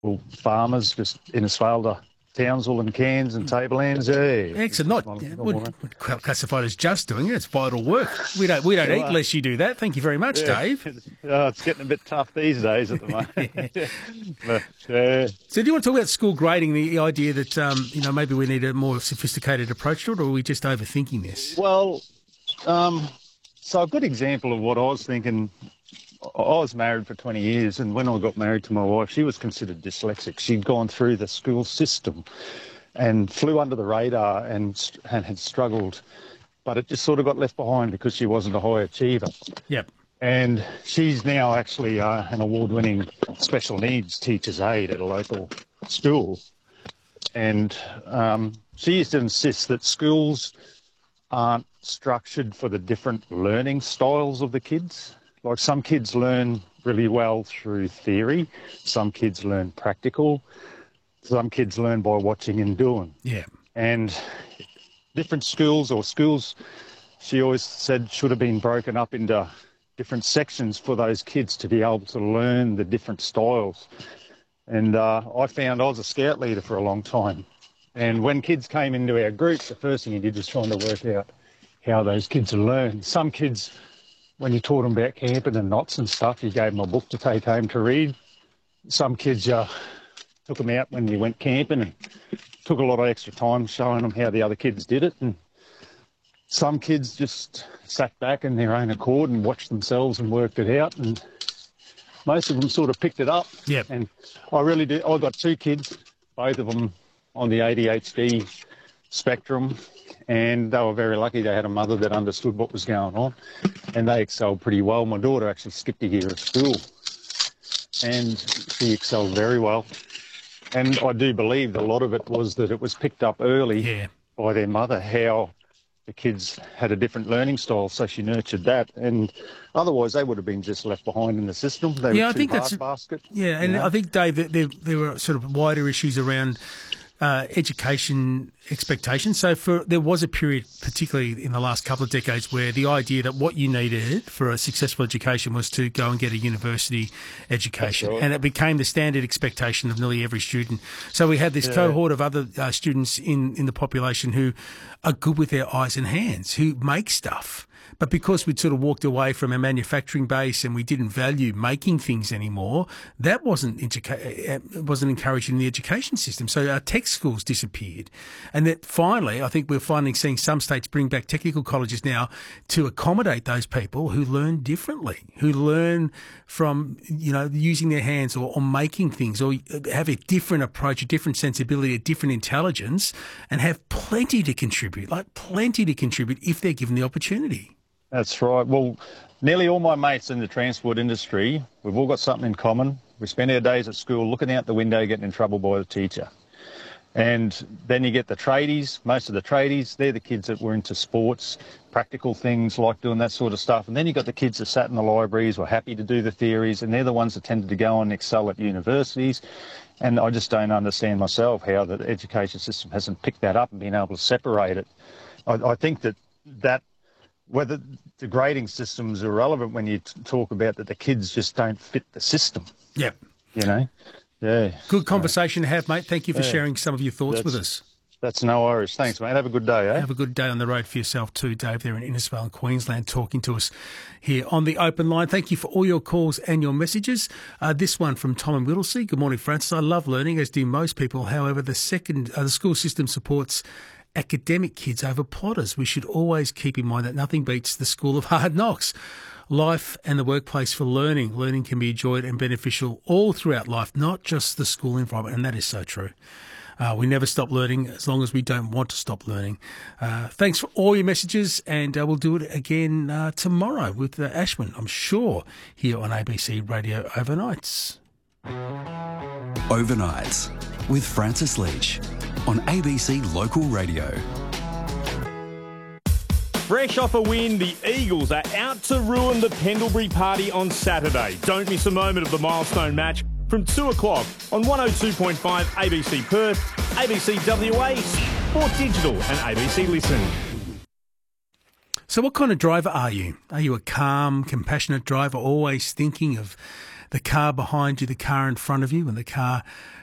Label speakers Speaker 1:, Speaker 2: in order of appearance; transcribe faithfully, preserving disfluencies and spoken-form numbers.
Speaker 1: well, farmers just in Innisfail, Townsville and Cairns and Tablelands. Yeah.
Speaker 2: Excellent. Not, not yeah, would, would classified as just doing it. It's vital work. We don't we don't well, eat unless you do that. Thank you very much,
Speaker 1: yeah.
Speaker 2: Dave.
Speaker 1: Oh, it's getting a bit tough these days at the moment. but, uh,
Speaker 2: so do you want to talk about school grading, the idea that um, you know maybe we need a more sophisticated approach to it, or are we just overthinking this?
Speaker 1: Well, um, so a good example of what I was thinking, I was married for twenty years, and when I got married to my wife, she was considered dyslexic. She'd gone through the school system and flew under the radar and, and had struggled, but it just sort of got left behind because she wasn't a high achiever.
Speaker 2: Yep.
Speaker 1: And she's now actually uh, an award-winning special needs teacher's aide at a local school. And um, she used to insist that schools aren't structured for the different learning styles of the kids. Like some kids learn really well through theory, some kids learn practical, some kids learn by watching and doing.
Speaker 2: Yeah.
Speaker 1: And different schools or schools, she always said, should have been broken up into different sections for those kids to be able to learn the different styles. And uh, I found I was a scout leader for a long time. And when kids came into our group, the first thing you did was trying to work out how those kids learn. Some kids, when you taught them about camping and knots and stuff, you gave them a book to take home to read. Some kids uh, took them out when you went camping and took a lot of extra time showing them how the other kids did it. And some kids just sat back in their own accord and watched themselves and worked it out. And most of them sort of picked it up.
Speaker 2: Yep.
Speaker 1: And I really did. I got two kids, both of them on the A D H D spectrum. And they were very lucky they had a mother that understood what was going on, and they excelled pretty well. My daughter actually skipped a year of school, and she excelled very well. And I do believe a lot of it was that it was picked up early
Speaker 2: yeah.
Speaker 1: by their mother, how the kids had a different learning style, so she nurtured that. And otherwise, they would have been just left behind in the system. They
Speaker 2: yeah,
Speaker 1: were
Speaker 2: I
Speaker 1: too
Speaker 2: think
Speaker 1: hard
Speaker 2: that's
Speaker 1: basket.
Speaker 2: Yeah, and
Speaker 1: know?
Speaker 2: I think, Dave, that there, there were sort of wider issues around Uh, education expectations. So for there was a period, particularly in the last couple of decades, where the idea that what you needed for a successful education was to go and get a university education.
Speaker 1: Right.
Speaker 2: And it became the standard expectation of nearly every student. So we had this
Speaker 1: yeah.
Speaker 2: cohort of other uh, students in, in the population who are good with their eyes and hands, who make stuff. But because we'd sort of walked away from a manufacturing base and we didn't value making things anymore, that wasn't educa- wasn't encouraged in the education system. So our tech schools disappeared. And that finally, I think we're finally seeing some states bring back technical colleges now to accommodate those people who learn differently, who learn from, you know, using their hands or, or making things, or have a different approach, a different sensibility, a different intelligence, and have plenty to contribute, like plenty to contribute if they're given the opportunity.
Speaker 1: That's right. Well, nearly all my mates in the transport industry, we've all got something in common. We spend our days at school looking out the window, getting in trouble by the teacher. And then you get the tradies. Most of the tradies, they're the kids that were into sports, practical things like doing that sort of stuff. And then you got the kids that sat in the libraries, were happy to do the theories, and they're the ones that tended to go and excel at universities. And I just don't understand myself how the education system hasn't picked that up and been able to separate it. I, I think that that whether the grading system's irrelevant when you t- talk about that the kids just don't fit the system.
Speaker 2: Yep.
Speaker 1: You know? Yeah.
Speaker 2: Good conversation to have, mate. Thank you for
Speaker 1: yeah.
Speaker 2: sharing some of your thoughts
Speaker 1: that's,
Speaker 2: with us.
Speaker 1: That's no worries. Thanks, mate. Have a good day, eh?
Speaker 2: Have a good day on the road for yourself too, Dave, there in Innisfail, Queensland, talking to us here on the open line. Thank you for all your calls and your messages. Uh, this one from Tom and Whittlesea. Good morning, Francis. I love learning, as do most people. However, the second, uh, the school system supports academic kids over plotters. We should always keep in mind that nothing beats the school of hard knocks. Life and the workplace for learning. Learning can be enjoyed and beneficial all throughout life, not just the school environment, and that is so true. Uh, we never stop learning as long as we don't want to stop learning. Uh, thanks for all your messages, and uh, we'll do it again uh, tomorrow with uh, Ashman, I'm sure, here on A B C Radio Overnights.
Speaker 3: Overnights with Francis Leach on A B C Local Radio.
Speaker 4: Fresh off a win, the Eagles are out to ruin the Pendlebury Party on Saturday. Don't miss a moment of the milestone match from two o'clock on one oh two point five A B C Perth, A B C W A, Sport Digital and A B C Listen.
Speaker 2: So what kind of driver are you? Are you a calm, compassionate driver, always thinking of the car behind you, the car in front of you, and the car